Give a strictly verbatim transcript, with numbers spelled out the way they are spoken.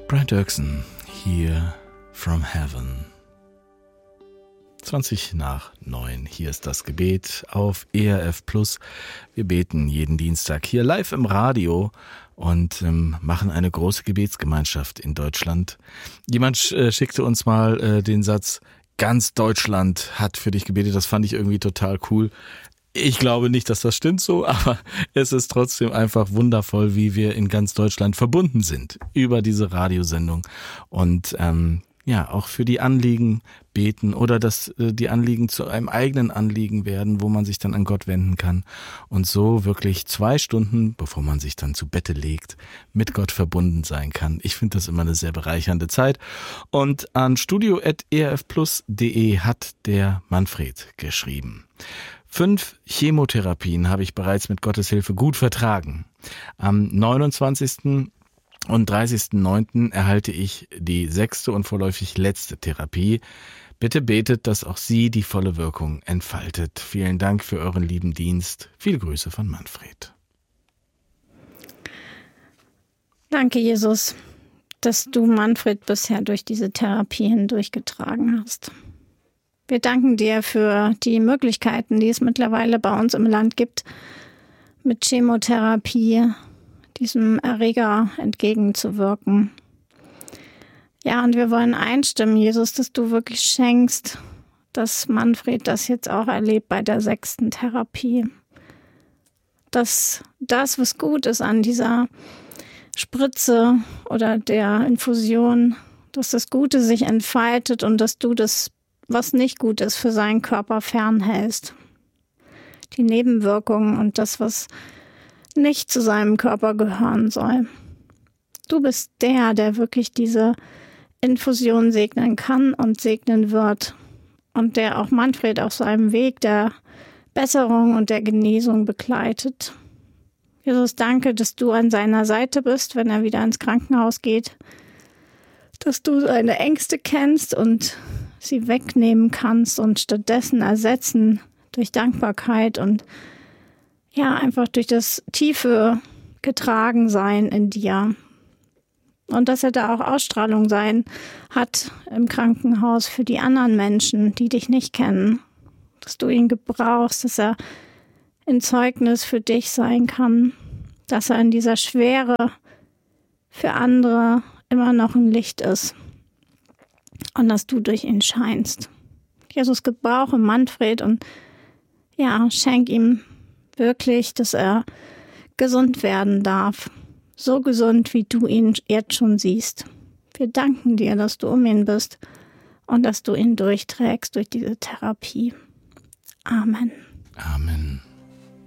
Brian Doerksen, Here from Heaven. zwanzig nach neun, hier ist das Gebet auf E R F Plus. Wir beten jeden Dienstag hier live im Radio und ähm, machen eine große Gebetsgemeinschaft in Deutschland. Jemand äh, schickte uns mal äh, den Satz, ganz Deutschland hat für dich gebetet. Das fand ich irgendwie total cool. Ich glaube nicht, dass das stimmt so, aber es ist trotzdem einfach wundervoll, wie wir in ganz Deutschland verbunden sind über diese Radiosendung und ähm, ja, auch für die Anliegen beten oder dass äh, die Anliegen zu einem eigenen Anliegen werden, wo man sich dann an Gott wenden kann und so wirklich zwei Stunden, bevor man sich dann zu Bette legt, mit Gott verbunden sein kann. Ich finde das immer eine sehr bereichernde Zeit. Und an studio at e r f plus punkt de hat der Manfred geschrieben. Fünf Chemotherapien habe ich bereits mit Gottes Hilfe gut vertragen. Am neunundzwanzigsten und dreißigsten neunten erhalte ich die sechste und vorläufig letzte Therapie. Bitte betet, dass auch sie die volle Wirkung entfaltet. Vielen Dank für euren lieben Dienst. Viele Grüße von Manfred. Danke, Jesus, dass du Manfred bisher durch diese Therapie hindurchgetragen hast. Wir danken dir für die Möglichkeiten, die es mittlerweile bei uns im Land gibt, mit Chemotherapie diesem Erreger entgegenzuwirken. Ja, und wir wollen einstimmen, Jesus, dass du wirklich schenkst, dass Manfred das jetzt auch erlebt bei der sechsten Therapie. Dass das, was gut ist an dieser Spritze oder der Infusion, dass das Gute sich entfaltet und dass du das, was nicht gut ist, für seinen Körper fernhältst. Die Nebenwirkungen und das, was nicht zu seinem Körper gehören soll. Du bist der, der wirklich diese Infusion segnen kann und segnen wird und der auch Manfred auf seinem Weg der Besserung und der Genesung begleitet. Jesus, danke, dass du an seiner Seite bist, wenn er wieder ins Krankenhaus geht, dass du seine Ängste kennst und sie wegnehmen kannst und stattdessen ersetzen durch Dankbarkeit und ja, einfach durch das tiefe Getragensein in dir. Und dass er da auch Ausstrahlung sein hat im Krankenhaus für die anderen Menschen, die dich nicht kennen. Dass du ihn gebrauchst, dass er ein Zeugnis für dich sein kann. Dass er in dieser Schwere für andere immer noch ein Licht ist. Und dass du durch ihn scheinst. Jesus, gebrauche Manfred und ja, schenk ihm wirklich, dass er gesund werden darf. So gesund, wie du ihn jetzt schon siehst. Wir danken dir, dass du um ihn bist und dass du ihn durchträgst durch diese Therapie. Amen. Amen.